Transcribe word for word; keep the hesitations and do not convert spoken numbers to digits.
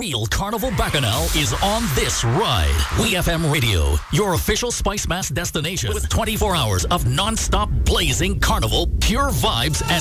real Carnival Bacchanal is on this ride. We F M Radio, your official Spice Mass destination with twenty-four hours of non-stop blazing Carnival, pure vibes, and